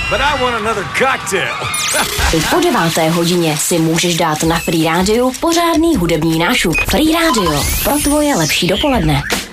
but I want another cocktail. I po 9:00 si můžeš dát na Free Rádiu pořádný hudební nášup. Free Rádio, pro tvoje lepší dopoledne.